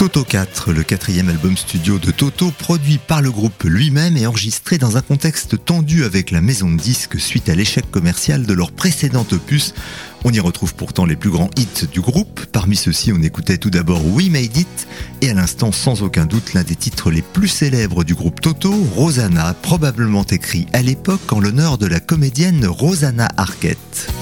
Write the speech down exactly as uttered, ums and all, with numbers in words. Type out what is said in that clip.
Toto quatre, le quatrième album studio de Toto, produit par le groupe lui-même et enregistré dans un contexte tendu avec la maison de disques suite à l'échec commercial de leur précédent opus. On y retrouve pourtant les plus grands hits du groupe. Parmi ceux-ci, on écoutait tout d'abord We Made It et à l'instant, sans aucun doute, l'un des titres les plus célèbres du groupe Toto, Rosanna, probablement écrit à l'époque en l'honneur de la comédienne Rosanna Arquette.